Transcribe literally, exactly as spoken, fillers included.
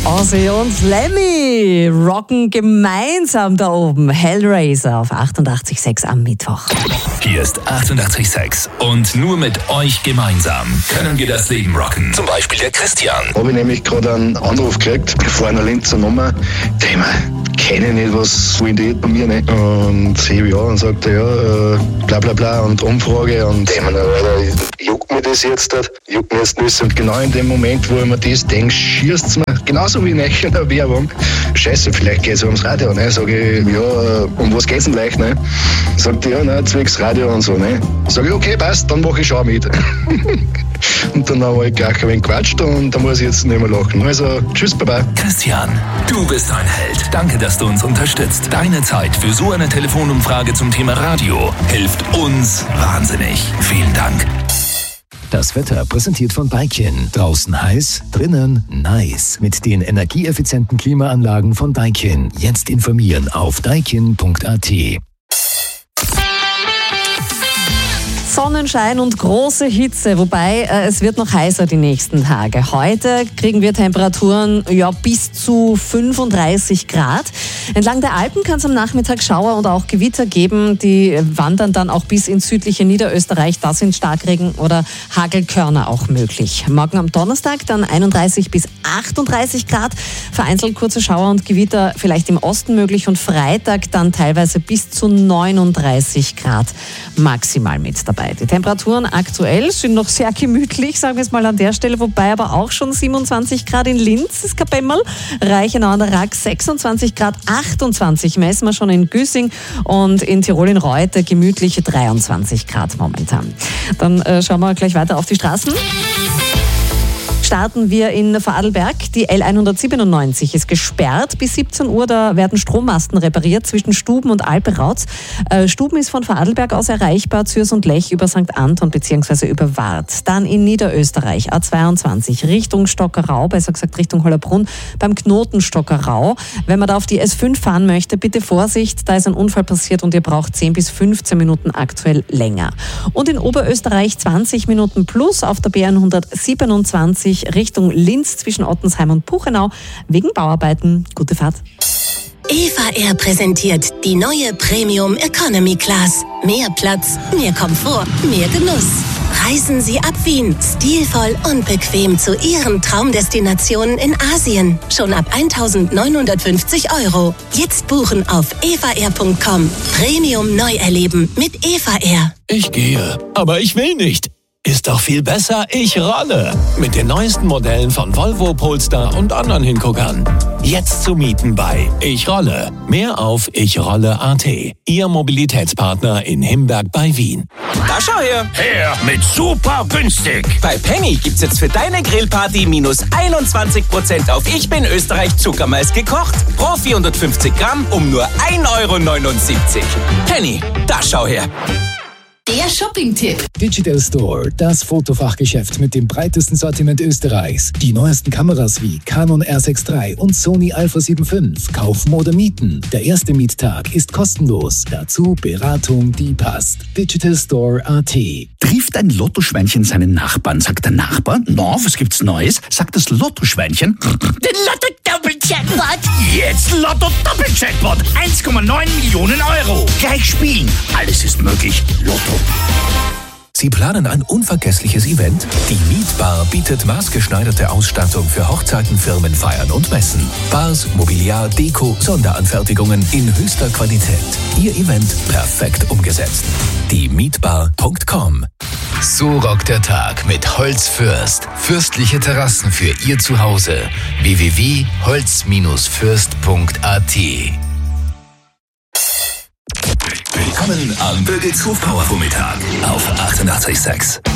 Ozzy und Lemmy rocken gemeinsam da oben. Hellraiser auf achtundachtzig Komma sechs am Mittwoch. Hier ist achtundachtzig Komma sechs und nur mit euch gemeinsam können wir das Leben rocken. Zum Beispiel der Christian. Habe ich nämlich gerade einen Anruf gekriegt von einer Linzer Nummer. Thema, kenne ich nicht, was wollen die bei mir nicht? Und ich ja und sagte, ja, äh, bla bla bla und Umfrage und Thema, Alter, juckt mir das jetzt, juckt mir jetzt nicht. Und genau in dem Moment, wo ich mir das denke, schießt es mir, genauso wie in einer Werbung. Scheiße, vielleicht geht es ja ums Radio, ne? Sag ich, ja, um was geht's denn gleich, ne? Sagt er, ja, ne, zwecks Radio und so, ne? Sag ich, okay, passt, dann mache ich schon mit. Und dann haben wir gleich ein wenig gequatscht und da muss ich jetzt nicht mehr lachen. Also, tschüss, baba. Christian, du bist ein Held. Danke, dass du uns unterstützt. Deine Zeit für so eine Telefonumfrage zum Thema Radio hilft uns wahnsinnig. Vielen Dank. Das Wetter präsentiert von Daikin. Draußen heiß, drinnen nice. Mit den energieeffizienten Klimaanlagen von Daikin. Jetzt informieren auf daikin punkt a t. Sonnenschein und große Hitze, wobei äh, es wird noch heißer die nächsten Tage. Heute kriegen wir Temperaturen ja, bis zu fünfunddreißig Grad. Entlang der Alpen kann es am Nachmittag Schauer und auch Gewitter geben. Die wandern dann auch bis ins südliche Niederösterreich. Da sind Starkregen oder Hagelkörner auch möglich. Morgen am Donnerstag dann einunddreißig bis achtunddreißig Grad. Vereinzelt kurze Schauer und Gewitter vielleicht im Osten möglich. Und Freitag dann teilweise bis zu neununddreißig Grad maximal mit dabei. Die Temperaturen aktuell sind noch sehr gemütlich, sagen wir es mal an der Stelle, wobei aber auch schon siebenundzwanzig Grad in Linz ist kein Bämmerl, Reichenau an der Rack sechsundzwanzig Grad, achtundzwanzig messen wir schon in Güssing und in Tirol in Reute gemütliche dreiundzwanzig Grad momentan. Dann äh, schauen wir gleich weiter auf die Straßen. Starten wir in Vorarlberg. Die L hundertsiebenundneunzig ist gesperrt bis siebzehn Uhr. Da werden Strommasten repariert zwischen Stuben und Alperauz. Äh, Stuben ist von Vorarlberg aus erreichbar, Zürs und Lech über Sankt Anton bzw. über Wart. Dann in Niederösterreich A zweiundzwanzig Richtung Stockerau, besser gesagt Richtung Hollerbrunn, beim Knoten Stockerau. Wenn man da auf die S fünf fahren möchte, bitte Vorsicht, da ist ein Unfall passiert und ihr braucht zehn bis fünfzehn Minuten aktuell länger. Und in Oberösterreich zwanzig Minuten plus auf der B hundertsiebenundzwanzig Richtung Linz zwischen Ottensheim und Puchenau wegen Bauarbeiten. Gute Fahrt. Eva Air präsentiert die neue Premium Economy Class. Mehr Platz, mehr Komfort, mehr Genuss. Reisen Sie ab Wien, stilvoll und bequem zu Ihren Traumdestinationen in Asien. Schon ab eintausendneunhundertfünfzig Euro. Jetzt buchen auf eva air punkt com. Premium neu erleben mit Eva Air. Ich gehe, aber ich will nicht. Ist doch viel besser, ich rolle. Mit den neuesten Modellen von Volvo, Polestar und anderen Hinguckern. Jetzt zu mieten bei Ich Rolle. Mehr auf ich rolle punkt a t. Ihr Mobilitätspartner in Himberg bei Wien. Da schau her. Her mit super günstig. Bei Penny gibt's jetzt für deine Grillparty minus einundzwanzig Prozent auf Ich bin Österreich Zuckermais gekocht. Pro vierhundertfünfzig Gramm um nur ein Euro neunundsiebzig. Penny, da schau her. Der Shopping-Tipp. Digital Store, das Fotofachgeschäft mit dem breitesten Sortiment Österreichs. Die neuesten Kameras wie Canon R sechs drei und Sony Alpha sieben fünf. Kaufen oder mieten. Der erste Miettag ist kostenlos. Dazu Beratung, die passt. Digital Store punkt a t. Trifft ein Lottoschweinchen seinen Nachbarn, sagt der Nachbar, na, was gibt's Neues? Sagt das Lottoschweinchen, den Lotto-Doppel-Jackpot. Jetzt Lotto-Doppel-Jackpot, eins Komma neun Millionen Euro. Gleich spielen, alles ist möglich. Lotto. Sie planen ein unvergessliches Event? Die Mietbar bietet maßgeschneiderte Ausstattung für Hochzeiten, Firmenfeiern und Messen. Bars, Mobiliar, Deko, Sonderanfertigungen in höchster Qualität. Ihr Event perfekt umgesetzt. die mietbar punkt com. So rockt der Tag mit Holzfürst. Fürstliche Terrassen für Ihr Zuhause. w w w punkt holz fürst punkt a t. Willkommen am Bögels Hofpower Vormittag auf achtundachtzig Komma sechs.